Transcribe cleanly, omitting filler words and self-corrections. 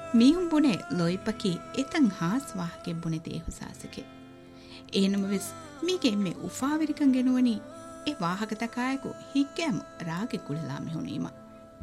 මීහුම් බුනේ ලොයිපකි එතන් හාස් වාහකෙ බුනේ දේහුසාසකෙ ඒනම වෙස් මීගේ එම්මේ උෆාවිරිකන් ගෙනුවනි ඒ වාහක තකායකු හික්කෑම රාගෙ කුලලා මිහුණීම